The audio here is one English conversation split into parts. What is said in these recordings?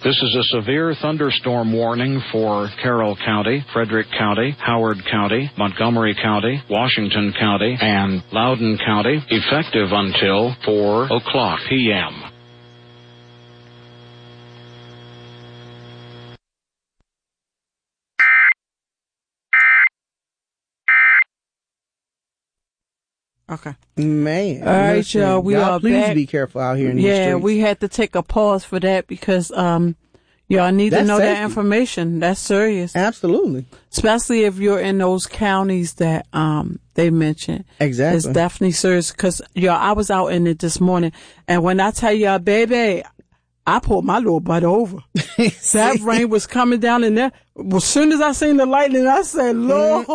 This is a severe thunderstorm warning for Carroll County, Frederick County, Howard County, Montgomery County, Washington County, and Loudoun County, effective until 4 o'clock p.m. Okay. Man. All right, y'all. We are please back. Be careful out here in these streets. Yeah, we had to take a pause for that because y'all need to know that information. That's serious. Absolutely. Especially if you're in those counties that they mentioned. Exactly. It's definitely serious because y'all, I was out in it this morning, and when I tell y'all, baby, I pulled my little butt over. That rain was coming down, and there, as soon as I seen the lightning, I said, Lord,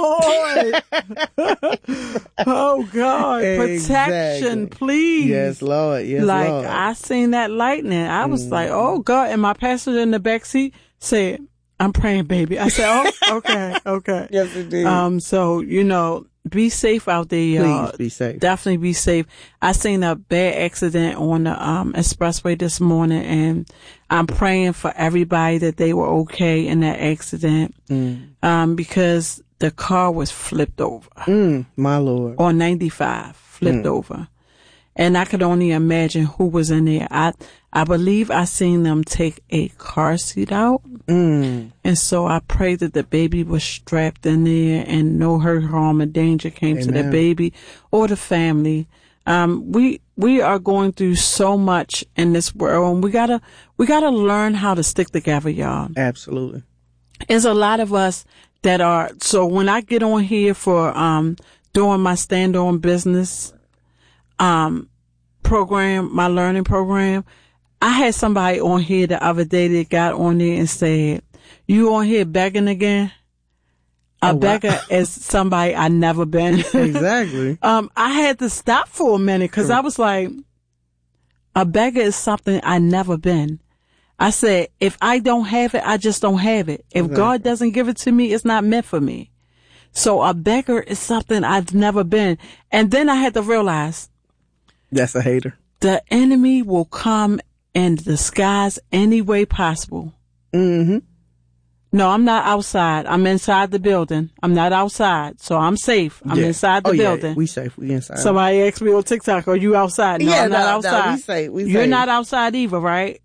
oh God, protection, please. Yes, Lord. Yes, like, Lord. I seen that lightning. I was like, oh God. And my passenger in the back seat said, I'm praying, baby. I said, oh, okay. Yes, indeed. So, be safe out there, y'all. Please be safe. Definitely be safe. I seen a bad accident on the expressway this morning, and I'm praying for everybody that they were okay in that accident. Because the car was flipped over. My Lord. On 95, flipped over. And I could only imagine who was in there. I believe I seen them take a car seat out. And so I pray that the baby was strapped in there and no hurt, harm, or danger came to the baby or the family. We are going through so much in this world, and we gotta learn how to stick together, y'all. Absolutely. There's a lot of us that are, so when I get on here for doing my stand on business program, my learning program, I had somebody on here the other day that got on there and said, you on here begging again? A beggar is somebody I never been. Exactly. I had to stop for a minute because I was like, a beggar is something I never been. I said, if I don't have it, I just don't have it. If God doesn't give it to me, it's not meant for me. So a beggar is something I've never been. And then I had to realize, that's a hater. The enemy will come in disguise any way possible. No, I'm not outside. I'm inside the building. I'm not outside, so I'm safe. I'm inside the building. Yeah, we safe. We inside. Somebody asked me on TikTok, are you outside? No, I'm not outside. No, we safe. You're not outside either, right?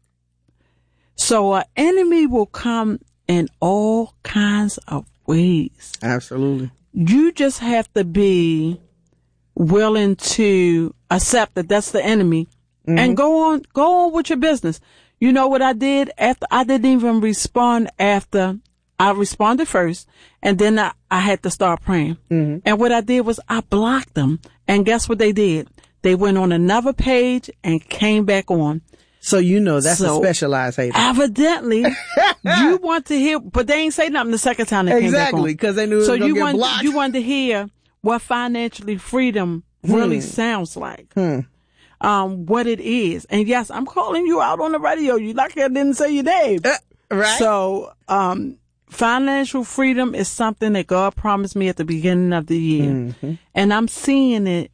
So an enemy will come in all kinds of ways. Absolutely. You just have to be willing to accept that that's the enemy and go on with your business. You know what I did after? I didn't even respond after. I responded first, and then I had to start praying. And what I did was I blocked them. And guess what they did? They went on another page and came back on. So that's a specialized hater. Evidently, you want to hear, but they ain't say nothing the second time they came back on. Exactly, because they knew it was going to get blocked. You wanted to hear what financially freedom really sounds like. What it is. And yes, I'm calling you out on the radio. You lucky I didn't say your name. Right. So, financial freedom is something that God promised me at the beginning of the year. And I'm seeing it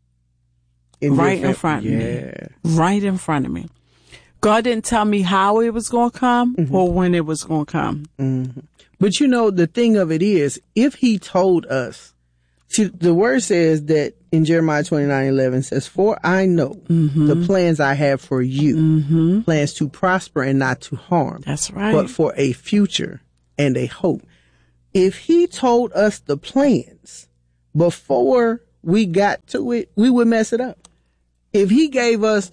right in front of me. Right in front of me. God didn't tell me how it was going to come or when it was going to come. But the thing of it is, if he told us, the word says that in Jeremiah 29:11 says, for I know the plans I have for you, plans to prosper and not to harm. That's right. But for a future and a hope. If he told us the plans before we got to it, we would mess it up. If he gave us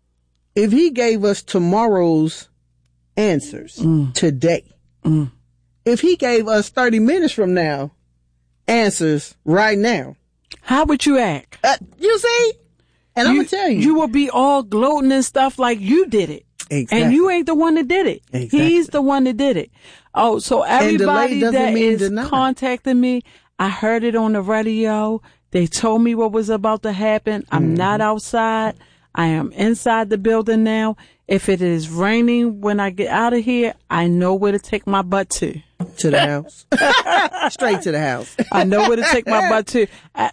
tomorrow's answers today, if he gave us 30 minutes from now answers right now, how would you act? You see? And I'm going to tell you. You will be all gloating and stuff like you did it. Exactly. And you ain't the one that did it. Exactly. He's the one that did it. Oh, so everybody that is contacting me, I heard it on the radio. They told me what was about to happen. I'm not outside. I am inside the building now. If it is raining when I get out of here, I know where to take my butt to. To the house. Straight to the house. I know where to take my butt to.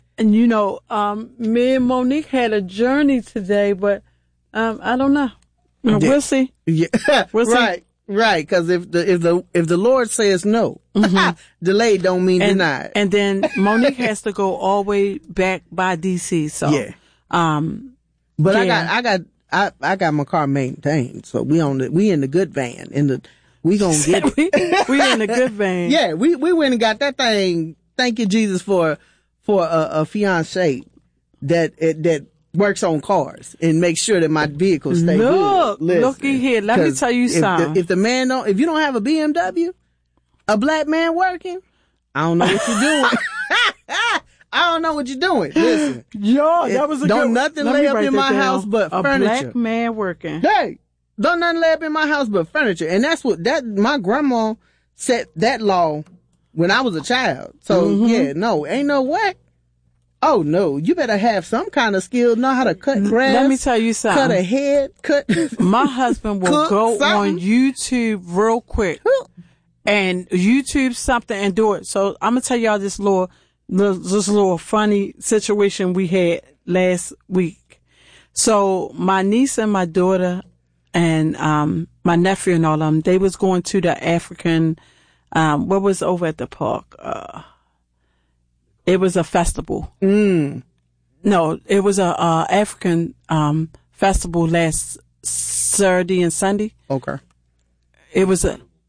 Me and Monique had a journey today, but I don't know. We'll see. Yeah. We'll see. Right. Right, because if the Lord says no, delayed don't mean denied. And then Monique has to go all the way back by DC. So yeah. But yeah. I got my car maintained, so we in the good van. We gonna get it. we in the good van. Yeah, we went and got that thing. Thank you, Jesus, for a fiance that works on cars and makes sure that my vehicle stay good. Looky here. Let me tell you something. If you don't have a BMW, a black man working, I don't know what you're doing. I don't know what you're doing. Listen. Yo, that was a don't nothing lay up in my house but furniture. A black man working. Hey, don't nothing lay up in my house but furniture. And that's my grandma set that law when I was a child. So yeah, no, ain't no way. Oh no, you better have some kind of skill, know how to cut grass. Let me tell you something. Cut a head, My husband will go on YouTube real quick and YouTube something and do it. So I'm gonna tell y'all this little funny situation we had last week. So my niece and my daughter and my nephew and all of them, they was going to the African what was over at the park? It was a festival. No, it was a African festival last Saturday and Sunday. Okay. It was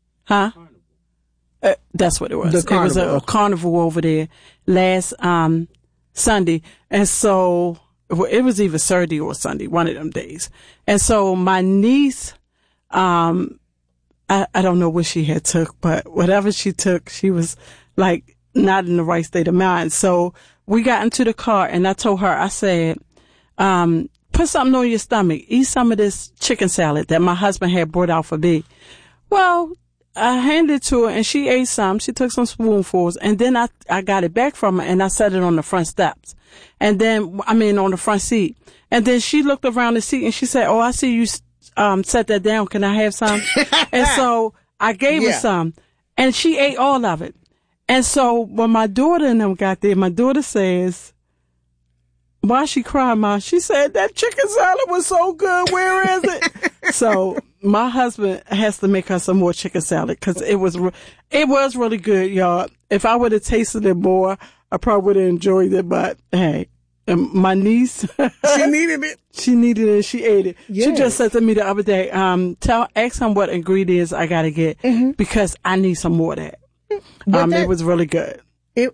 that's what it was. It was a carnival over there last Sunday. And so it was either Saturday or Sunday, one of them days. And so my niece, I don't know what she had took, but whatever she took, she was like not in the right state of mind. So we got into the car and I told her, I said, put something on your stomach. Eat some of this chicken salad that my husband had brought out for me. Well, I handed it to her and she ate some. She took some spoonfuls and then I got it back from her and I set it on the front steps. And then, on the front seat. And then she looked around the seat and she said, oh, I see you, set that down. Can I have some? And so I gave her some and she ate all of it. And so when my daughter and them got there, my daughter says, why she crying, Ma? She said, that chicken salad was so good. Where is it? So my husband has to make her some more chicken salad because it was really good, y'all. If I would have tasted it more, I probably would have enjoyed it. But hey, my niece, she needed it. She needed it. She ate it. Yes. She just said to me the other day, ask him what ingredients I got to get because I need some more of that. It was really good. If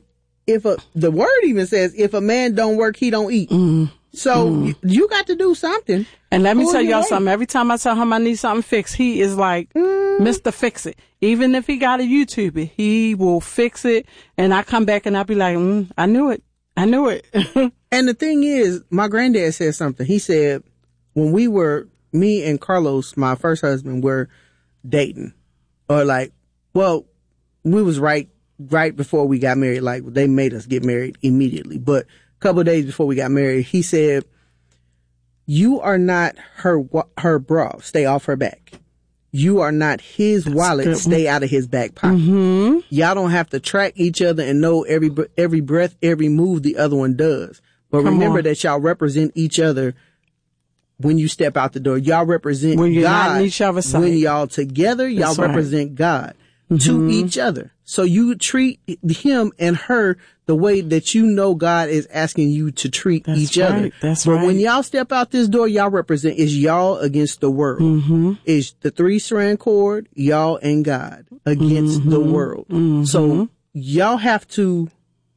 the word even says, if a man don't work, he don't eat. So you got to do something. And let me tell y'all something. Every time I tell him I need something fixed, he is like, Mr. Fix It. Even if he got to YouTube it, he will fix it. And I come back and I'll be like, I knew it. And the thing is, my granddad said something. He said, when me and Carlos, my first husband, were dating, or we was right before we got married. Like, they made us get married immediately. But a couple of days before we got married, he said, you are not her bra. Stay off her back. You are not his wallet. Stay out of his back pocket. Y'all don't have to track each other and know every breath, every move the other one does. But remember that y'all represent each other when you step out the door. Y'all represent when you're God. Not in each other's side. When y'all together, y'all represent God to each other. So you treat him and her the way that you know God is asking you to treat each other. That's but right. when y'all step out this door, y'all represent is y'all against the world. Is the 3-strand cord, y'all and God against the world. So y'all have to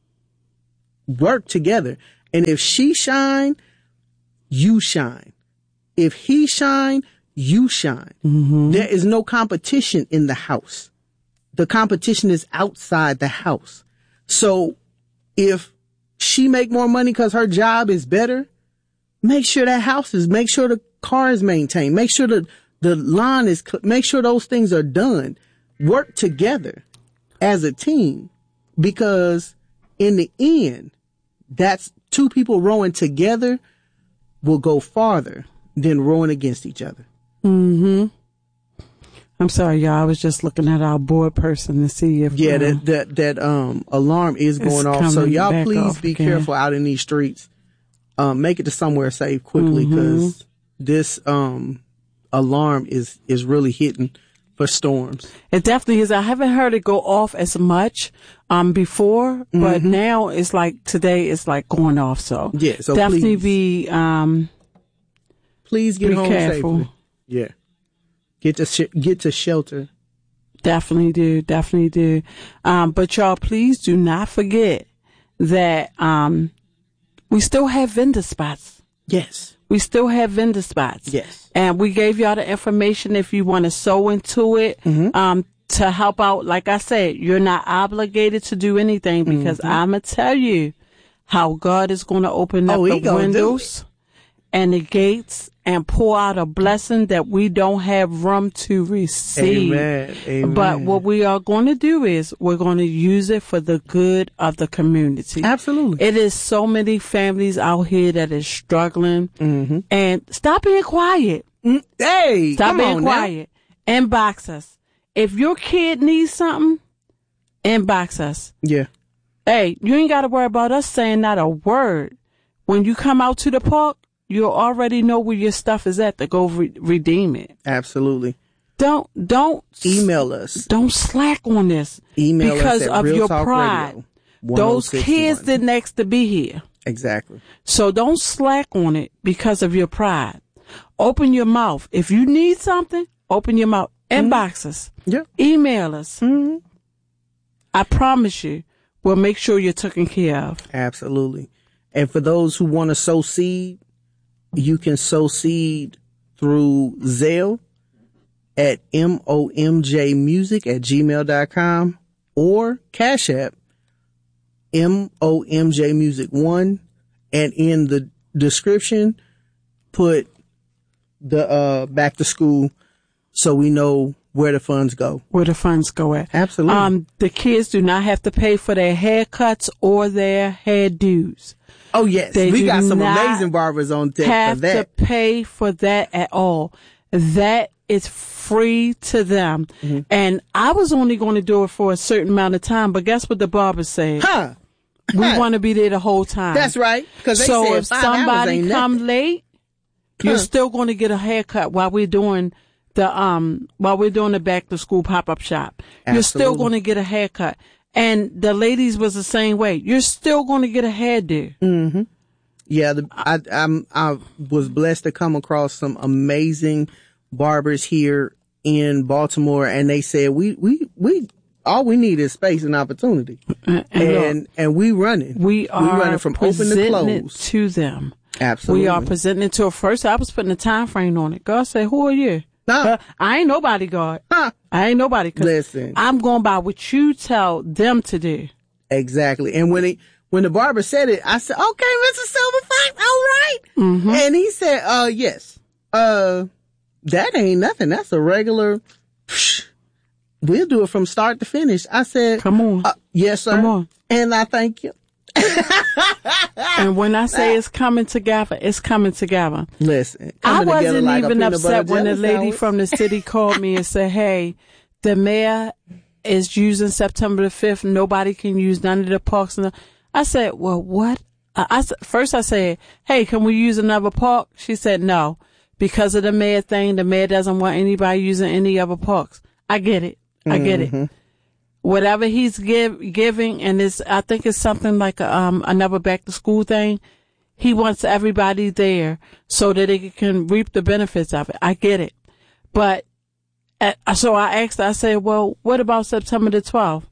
work together. And if she shine, you shine. If he shine, you shine. There is no competition in the house. The competition is outside the house. So if she make more money because her job is better, make sure make sure the car is maintained. Make sure the lawn is, make sure those things are done. Work together as a team, because in the end, that's two people rowing together will go farther than rowing against each other. I'm sorry, y'all. I was just looking at our board person to see if that alarm is going off. So y'all please be careful out in these streets. Make it to somewhere safe quickly, because this alarm is really hitting for storms. It definitely is. I haven't heard it go off as much before, but now it's like today it's like going off. So yeah, so definitely please get be home careful. safely. Yeah, get to shelter. Definitely do. But y'all, please do not forget that we still have vendor spots. Yes. We still have vendor spots. Yes. And we gave y'all the information if you want to sew into it to help out. Like I said, you're not obligated to do anything because I'm going to tell you how God is going to open up the windows and the gates and pour out a blessing that we don't have room to receive. Amen. But what we are going to do is we're going to use it for the good of the community. Absolutely. It is so many families out here that is struggling. And stop being quiet. Hey, Stop come being on quiet. Inbox us. If your kid needs something, inbox us. Yeah. Hey, you ain't got to worry about us saying not a word. When you come out to the park, you already know where your stuff is at to go redeem it. Absolutely. Don't email us. Don't slack on this. Email because us at of Real your Talk pride. Radio, Those kids didn't ask to be here. Exactly. So don't slack on it because of your pride. Open your mouth. If you need something, open your mouth. Inbox us. Yeah. Email us. I promise you, we'll make sure you're taken care of. Absolutely. And for those who want to sow seed, you can sow seed through Zelle at momjmusic@gmail.com or Cash App momjmusic1, and in the description put the back to school so we know where the funds go. Where the funds go at. Absolutely. The kids do not have to pay for their haircuts or their hairdos. Oh, yes. We got some amazing barbers on deck for that. Have to pay for that at all. That is free to them. And I was only going to do it for a certain amount of time, but guess what the barber said? We want to be there the whole time. That's right. So if somebody come late, you're still going to get a haircut while we're doing the back to school pop-up shop. Absolutely. You're still going to get a haircut. And the ladies was the same way. You're still going to get a hairdo. Yeah, I was blessed to come across some amazing barbers here in Baltimore, and they said we all we need is space and opportunity, and we running. We running from open to close it to them. Absolutely, we are presenting it to. First, I was putting a time frame on it. God said, "Who are you?" I ain't nobody, God. I ain't nobody. Listen, I'm going by what you tell them to do. Exactly. And when the barber said it, I said, "Okay, Mr. Silver Fox, all right." And he said, "Yes, that ain't nothing. That's a regular. We'll do it from start to finish." I said, "Come on, yes, sir." Come on, and I thank you. And when I say it's coming together, it's coming together. Listen, I wasn't even upset when the lady from the city called me and said, "Hey, the mayor is using September the 5th. Nobody can use none of the parks." I said, "Well, what?" First I said, "Hey, can we use another park?" She said, "No, because of the mayor thing. The mayor doesn't want anybody using any other parks." I get it. I get it. Whatever he's giving, and I think it's something like another back to school thing. He wants everybody there so that they can reap the benefits of it. I get it. But, so I asked her, I said, "Well, what about September the 12th?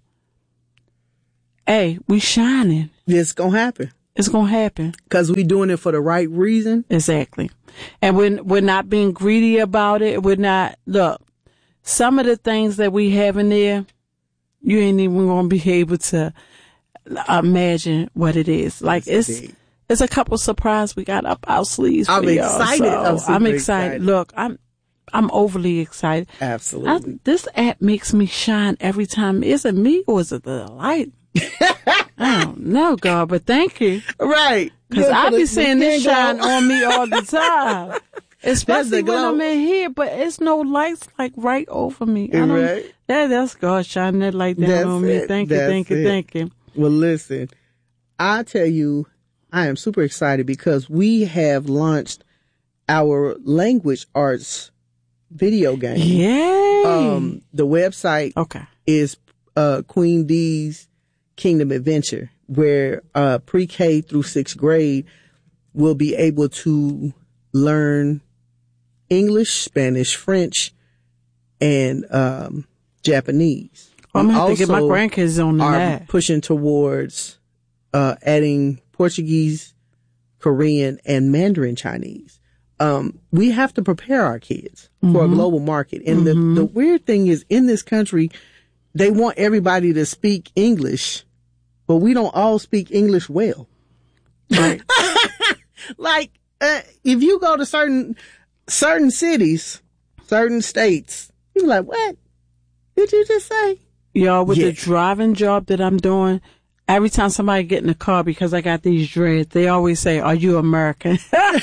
Hey, we shining. It's going to happen. It's going to happen. Because we doing it for the right reason. Exactly. And we're not being greedy about it. We're not, look, some of the things that we have in there, you ain't even going to be able to imagine what it is. Like, it's a couple surprises we got up our sleeves for I'm y'all. excited. So I'm excited. Look, I'm overly excited. Absolutely. This app makes me shine every time. Is it me or is it the light? I don't know, God, but thank you. Right. Because I be seeing this shine on me all the time. Especially when I'm in here, but it's no lights like right over me. Right. That's God shining that light down on me. Thank you. Well, listen, I tell you, I am super excited because we have launched our language arts video game. Yay! The website is Queen D's Kingdom Adventure, where pre-K through 6th grade will be able to learn English, Spanish, French, and Japanese. I'm going to have to get my grandkids on that. Pushing towards adding Portuguese, Korean, and Mandarin Chinese. We have to prepare our kids for a global market. And the weird thing is, in this country, they want everybody to speak English, but we don't all speak English well. Right. Like, if you go to certain cities, certain states, you're like, what did you just say? Y'all, with the driving job that I'm doing, every time somebody get in the car, because I got these dreads, they always say, "Are you American?"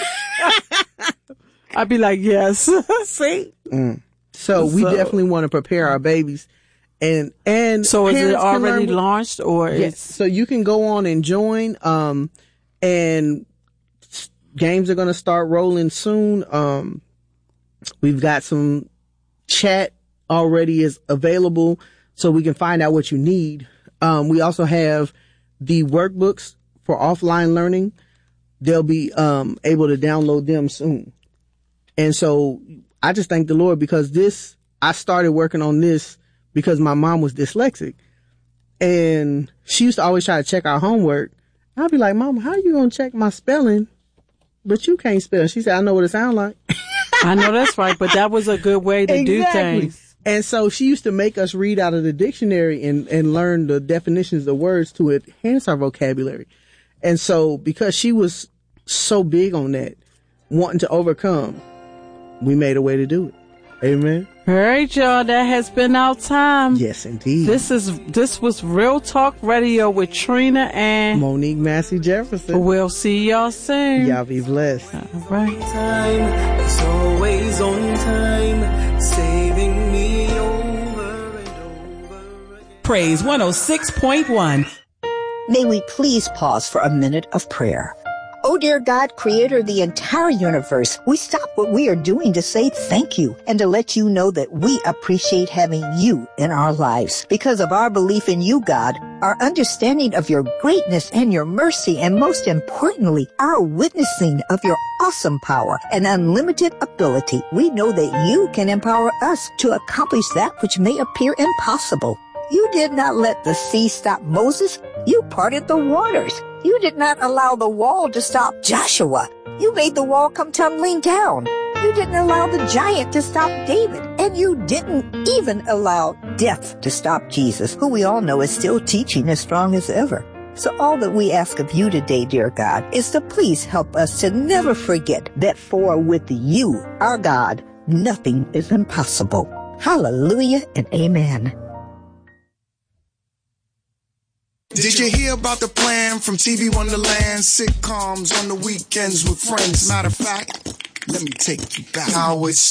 I'd be like, yes. See? So we definitely want to prepare our babies. And so is it already launched, or yes? So you can go on and join, and games are going to start rolling soon. We've got some chat already is available, so we can find out what you need. We also have the workbooks for offline learning. They'll be able to download them soon. And so I just thank the Lord, because I started working on this because my mom was dyslexic, and she used to always try to check our homework. I'd be like, "Mama, how are you going to check my spelling, but you can't spell?" She said, "I know what it sounds like." I know that's right, but that was a good way to do things. And so she used to make us read out of the dictionary and learn the definitions of words to enhance our vocabulary. And so because she was so big on that, wanting to overcome, we made a way to do it. Amen. All right, y'all. That has been our time. Yes, indeed. This was Real Talk Radio with Trina and Monique Massey Jefferson. We'll see y'all soon. Y'all be blessed. All right. Time is always on time, saving me over and over again. Praise 106.1. May we please pause for a minute of prayer. Oh, dear God, creator of the entire universe, we stop what we are doing to say thank you and to let you know that we appreciate having you in our lives. Because of our belief in you, God, our understanding of your greatness and your mercy, and most importantly, our witnessing of your awesome power and unlimited ability, we know that you can empower us to accomplish that which may appear impossible. You did not let the sea stop Moses. You parted the waters. You did not allow the wall to stop Joshua. You made the wall come tumbling down. You didn't allow the giant to stop David. And you didn't even allow death to stop Jesus, who we all know is still teaching as strong as ever. So all that we ask of you today, dear God, is to please help us to never forget that for with you, our God, nothing is impossible. Hallelujah and amen. Did you hear about the plan from TV Wonderland? Sitcoms on the weekends with friends. Matter of fact, let me take you back. How it's